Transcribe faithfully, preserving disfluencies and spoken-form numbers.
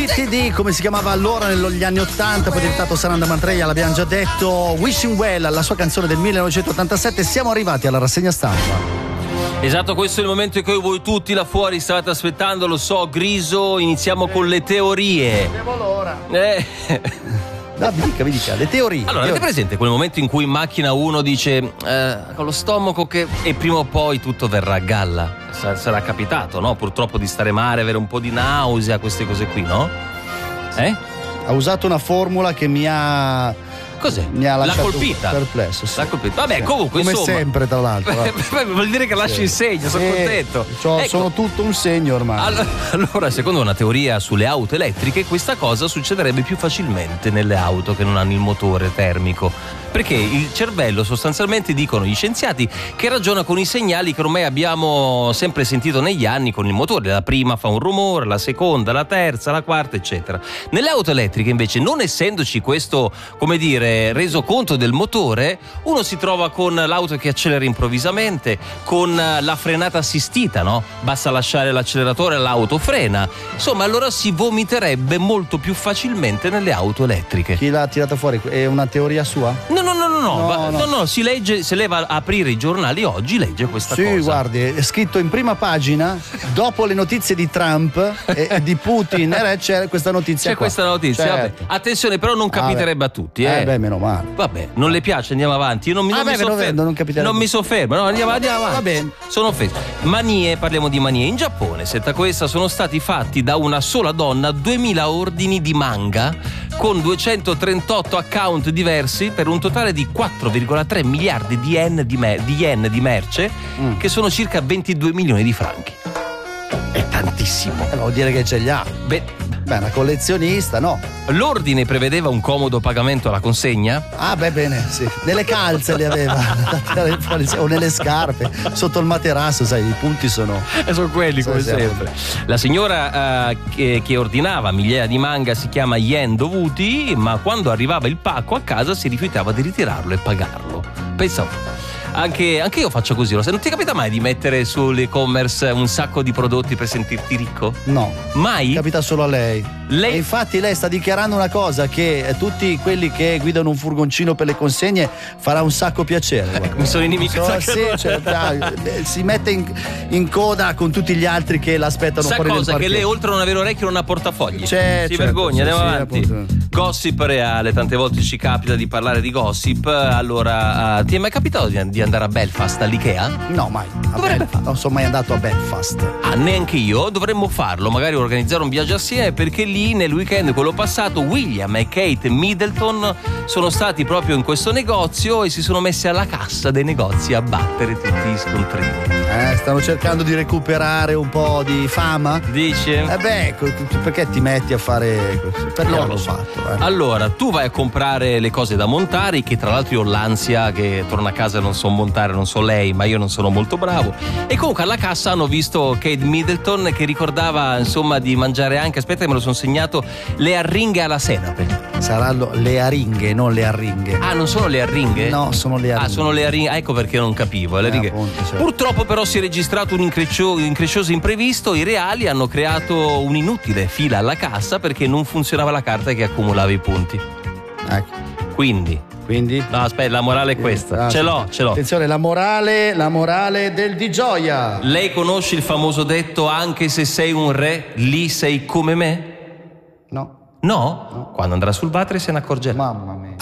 P T D, come si chiamava allora negli anni ottanta, poi è diventato Saranda Mantreia, l'abbiamo già detto. Wishing Well, la sua canzone del millenovecentottantasette. Siamo arrivati alla rassegna stampa. Esatto, questo è il momento in cui voi tutti là fuori state aspettando, lo so, Griso. Iniziamo con le teorie. Devo l'ora. Eh. No, mi dica, mi dica, le teorie. Allora, avete presente quel momento in cui in macchina uno dice eh, con lo stomaco che e prima o poi tutto verrà a galla? Sa- sarà capitato, no? Purtroppo di stare male, avere un po' di nausea, queste cose qui, no? Eh? Ha usato una formula che mi ha... Cos'è? Mi ha lasciato L'ha colpita. perplesso. Sì. L'ha colpita. Vabbè, sì. comunque, come insomma. sempre, tra l'altro. Vuol dire che lasci sì. il segno, sono sì. contento. Cioè, ecco. Sono tutto un segno ormai. Allora, secondo una teoria sulle auto elettriche, questa cosa succederebbe più facilmente nelle auto che non hanno il motore termico. Perché il cervello, sostanzialmente, dicono gli scienziati, che ragiona con i segnali che ormai abbiamo sempre sentito negli anni con il motore. La prima fa un rumore, la seconda, la terza, la quarta, eccetera. Nelle auto elettriche, invece, non essendoci questo, come dire, resoconto del motore, uno si trova con l'auto che accelera improvvisamente, con la frenata assistita, no? Basta lasciare l'acceleratore e l'auto frena. Insomma, allora si vomiterebbe molto più facilmente nelle auto elettriche. Chi l'ha tirata fuori? È una teoria sua? No, no, no, no, no, No, va- no. no, no, si legge, se lei va a aprire i giornali oggi, legge questa Sì, cosa. guardi, è scritto in prima pagina, dopo le notizie di Trump e, e di Putin, eh, c'è questa notizia C'è qua. questa notizia, Certo. vabbè. Attenzione, però non capiterebbe Ah, a tutti, eh. Eh beh, meno male. Vabbè, non le piace, andiamo avanti. Io non mi, Ah, non beh, mi però soffermo. non capiterebbe. Non mi soffermo, no, andiamo, andiamo avanti. Va bene. Sono offeso. Manie, parliamo di manie. In Giappone, senta questa, sono stati fatti da una sola donna duemila ordini di manga con duecentotrentotto account diversi per un totale di quattro virgola tre miliardi di yen di, me- di, yen di merce, Mm. che sono circa ventidue milioni di franchi. È tantissimo. Eh, vuol dire che ce li ha. Beh, Beh, una collezionista, no? l'ordine prevedeva un comodo pagamento alla consegna? Ah, beh, bene, sì. Nelle calze le aveva, o nelle scarpe, sotto il materasso, sai, i punti sono... E sono quelli, Sì, come sì, sempre. La signora eh, che, che ordinava migliaia di manga si chiama Yen Dovuti, ma quando arrivava il pacco a casa si rifiutava di ritirarlo e pagarlo. Pensa un po'. Anche, anche io faccio così, lo sai. Non ti capita mai di mettere sull'e-commerce un sacco di prodotti per sentirti ricco? No, Mai? capita solo a lei. Lei- E infatti lei sta dichiarando una cosa che eh, tutti quelli che guidano un furgoncino per le consegne farà un sacco piacere. guarda. Mi sono inimicato So- anche sì, allora. cioè, dai, eh, si mette in, in coda con tutti gli altri che l'aspettano Sa fuori cosa? del Che parcheggio. lei oltre a non avere orecchio non ha portafogli. C'è, si certo, vergogna, sì, andiamo sì, avanti. appunto. Gossip reale, tante volte ci capita di parlare di gossip. Allora, uh, ti è mai capitato di, di andare a Belfast all'Ikea? No, mai. A Dovrebbe Belfast. Non sono mai andato a Belfast. Ah, neanche io, dovremmo farlo, magari organizzare un viaggio assieme, perché lì nel weekend quello passato William e Kate Middleton sono stati proprio in questo negozio e si sono messi alla cassa dei negozi a battere tutti gli scontrini. Eh, stanno cercando di recuperare un po' di fama. Dice? Eh beh, co- perché ti metti a fare così? Per loro Non lo l'ho so. fatto. Eh. Allora, tu vai a comprare le cose da montare, che tra l'altro io ho l'ansia che torno a casa e non so montare, non so lei, ma io non sono molto bravo. E comunque alla cassa hanno visto Kate Middleton che ricordava insomma di mangiare anche, aspetta che me lo sono segnato, le arringhe alla senape. Saranno le aringhe, non le arringhe. Ah, non sono le arringhe? No, sono le aringhe. Ah, sono le arringhe, ah, ecco perché non capivo. Le Eh, arringhe. appunto, certo. Purtroppo però si è registrato un increscio- increscioso imprevisto. I reali hanno creato un'inutile fila alla cassa perché non funzionava la carta che accumulava i punti. Ecco. Quindi, Quindi? no, aspetta, la morale è questa. Ah, ce sì. l'ho, ce l'ho. Attenzione, la morale, la morale del Di Gioia. Lei conosce il famoso detto anche se sei un re, lì sei come me? No, No? Quando andrà sul battere se ne accorgerà. mamma mia.